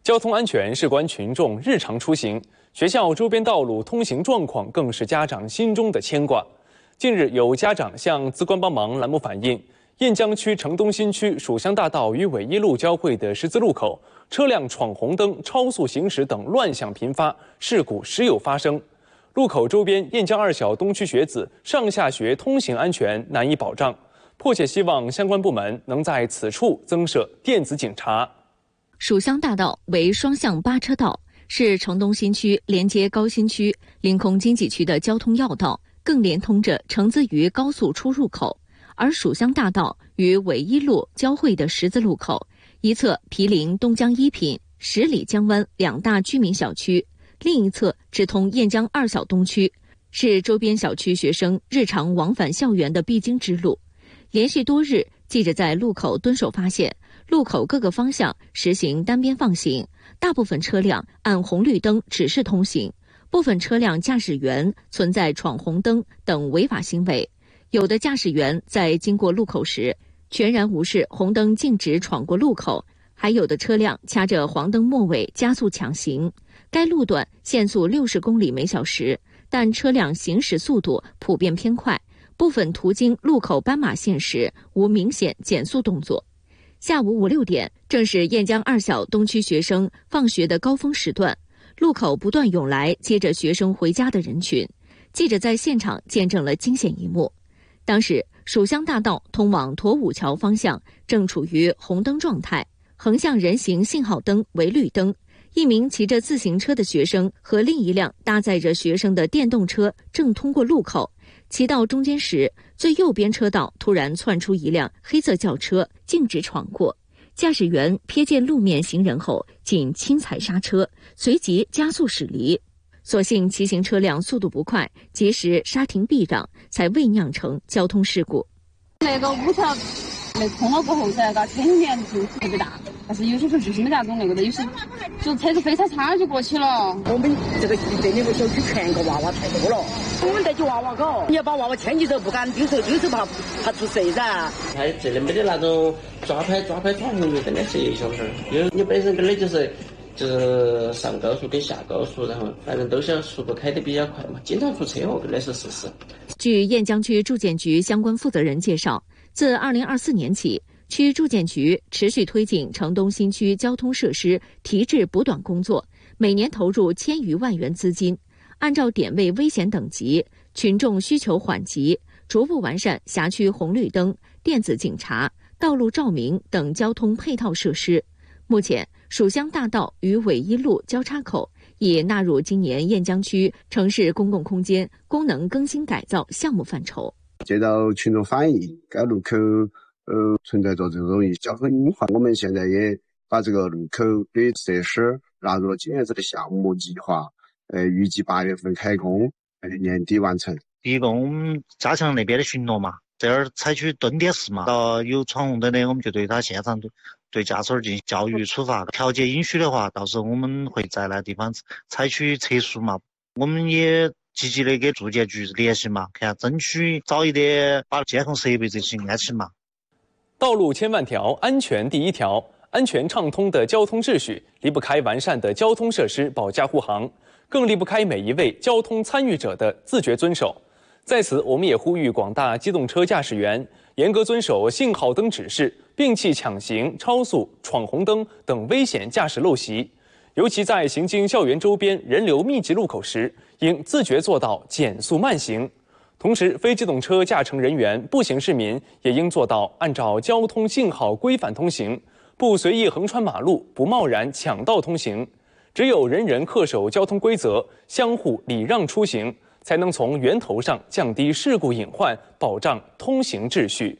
交通安全事关群众日常出行，学校周边道路通行状况更是家长心中的牵挂。近日，有家长向资关帮忙栏目反映，雁江区城东新区蜀乡大道与纬一路交汇的十字路口，车辆闯红灯、超速行驶等乱象频发，事故时有发生。路口周边雁江二小东区学子上下学通行安全难以保障，迫切希望相关部门能在此处增设电子警察。 蜀乡大道为双向8车道，是城东新区连接高新区、临空经济区的交通要道，更连通着城资渝高速出入口。而蜀乡大道与纬一路交汇的十字路口，一侧毗邻东江一品、十里江湾2大居民小区，另一侧直通雁江2小东区，是周边小区学生日常往返校园的必经之路。连续多日，记者在路口蹲守发现，路口各个方向实行单边放行，大部分车辆按红绿灯指示通行，部分车辆驾驶员存在闯红灯等违法行为，有的驾驶员在经过路口时全然无视红灯径直闯过路口，还有的车辆掐着黄灯末尾加速抢行。该路段限速60公里每小时，但车辆行驶速度普遍偏快，部分途经路口斑马线时无明显减速动作。下午5、6点，正是雁江2小东区学生放学的高峰时段，路口不断涌来接着学生回家的人群。记者在现场见证了惊险一幕。当时，蜀乡大道通往驼舞桥方向正处于红灯状态，横向人行信号灯为绿灯。一名骑着自行车的学生和另一辆搭载着学生的电动车正通过路口，骑到中间时，最右边车道突然窜出一辆黑色轿车，径直闯过。驾驶员瞥见路面行人后，仅轻踩刹车，随即加速驶离。所幸骑行车辆速度不快，及时刹停避让，才未酿成交通事故。 那个5条那通了过后噻，那车面就特别大，但是有些时候就是没咋懂那个的，有些就车子飞差差就过去了。 我们这2个小区全个娃娃太多了，我们带起娃娃搞，你要把娃娃牵起走，不敢丢手怕出事噻。 他这里没得那种抓拍闯红绿灯的是1小时，因为你本身跟的就是上高速跟下高速，然后反正都是要速度开得比较快嘛，经常出车祸，跟的是事实。 据雁江区住建局相关负责人介绍，自2024年起，区住建局持续推进城东新区交通设施提质补短工作，每年投入1000余万元资金，按照点位危险等级、群众需求缓急，逐步完善辖区红绿灯、电子警察、道路照明等交通配套设施。目前，蜀乡大道与纬一路交叉口已纳入今年雁江区城市公共空间功能更新改造项目范畴。 接到群众反映，该路口存在着这种交通隐患，我们现在也把这个路口的设施纳入了今年子的项目计划，预计8月份开工，年底完成。 第一个，我们加强那边的巡逻嘛，这儿采取蹲点式嘛，到有闯红灯的，我们就对他现场对驾驶进行教育处罚，调节允许的话，到时候我们会在那地方采取测速嘛。我们也积极的跟住建局联系嘛，看争取早一点把监控设备这些安起嘛。 道路千万条，安全第一条。安全畅通的交通秩序离不开完善的交通设施保驾护航，更离不开每一位交通参与者的自觉遵守。在此，我们也呼吁广大机动车驾驶员严格遵守信号灯指示，摒弃抢行、超速、闯红灯等危险驾驶陋习。尤其在行经校园周边人流密集路口时，应自觉做到减速慢行。同时，非机动车驾乘人员、步行市民也应做到按照交通信号规范通行，不随意横穿马路，不贸然抢道通行。只有人人恪守交通规则，相互礼让出行，才能从源头上降低事故隐患，保障通行秩序。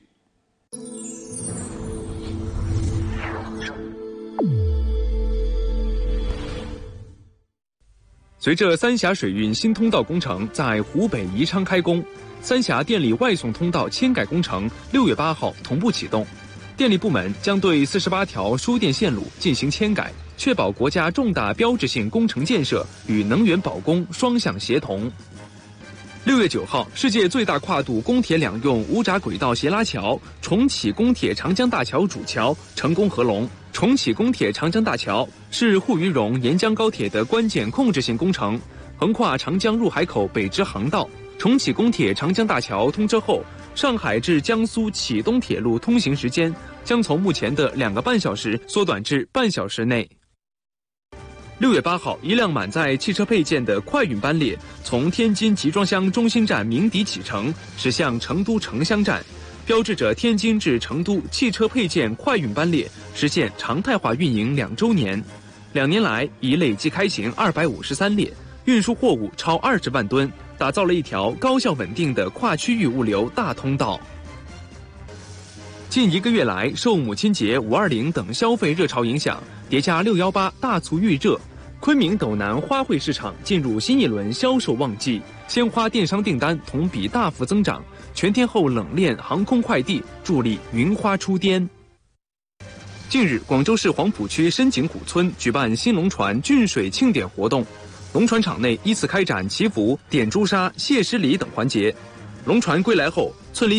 随着三峡水运新通道工程在湖北宜昌开工，三峡电力外送通道迁改工程6月8号同步启动。电力部门将对48条输电线路进行迁改，确保国家重大标志性工程建设与能源保供双向协同。 6月9号，世界最大跨度公铁两用无闸轨道斜拉桥重启公铁长江大桥主桥成功合龙。重启公铁长江大桥是沪渝蓉沿江高铁的关键控制性工程，横跨长江入海口北支航道。重启公铁长江大桥通车后，上海至江苏启东铁路通行时间将从目前的2个半小时缩短至半小时内。6月8号，一辆满载汽车配件的快运班列从天津集装箱中心站鸣笛启程，驶向成都城乡站，标志着天津至成都汽车配件快运班列实现常态化运营2周年。2年来，已累计开行253列，运输货物超20万吨，打造了一条高效稳定的跨区域物流大通道。近1个月来，受母亲节、520等消费热潮影响，叠加618大促预热，昆明斗南花卉市场进入新一轮销售旺季，鲜花电商订单同比大幅增长，全天候冷链、航空快递助力云花出滇。近日，广州市黄埔区深井古村举办新龙船浚水庆典活动，龙船场内依次开展祈福、点朱砂、谢师礼等环节。龙船归来后，村里